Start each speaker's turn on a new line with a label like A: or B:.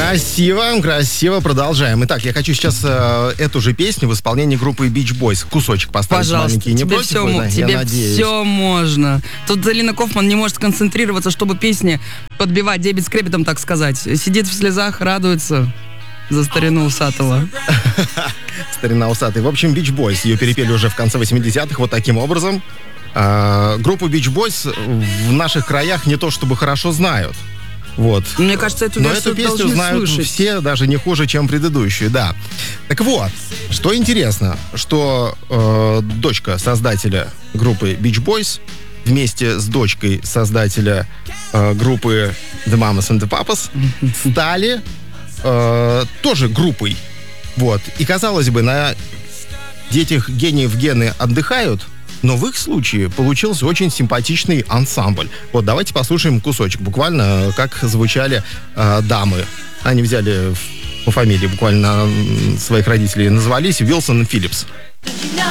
A: Красиво, красиво. Продолжаем. Итак, я хочу сейчас эту же песню в исполнении группы Beach Boys. Кусочек поставить.
B: Пожалуйста,
A: маленький. Не
B: тебе
A: против?
B: тебе все можно. Тут Залина Кофман не может сконцентрироваться, чтобы песни подбивать дебет с кребетом, так сказать. Сидит в слезах, радуется за старину Усатого.
A: Старина Усатый. В общем, Beach Boys. Ее перепели уже в конце 80-х вот таким образом. Группу Beach Boys в наших краях не то чтобы хорошо знают. Вот.
B: Мне кажется, эту
A: песню знают
B: слышать.
A: все, даже не хуже, чем предыдущую, да. Так вот, что интересно, что дочка создателя группы Beach Boys вместе с дочкой создателя группы The Mamas and the Papas стали тоже группой. Вот. И, казалось бы, на детях гениев гены отдыхают, но в их случае получился очень симпатичный ансамбль. Вот давайте послушаем кусочек, буквально как звучали дамы. Они взяли по фамилии буквально своих родителей, назвались Уилсон и Филлипс.